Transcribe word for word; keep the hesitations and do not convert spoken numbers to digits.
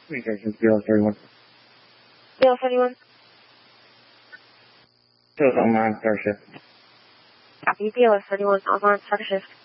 Communications, B L thirty-one. B L thirty-one. Still online, start shift. Copy, B L thirty-one, online, start shift.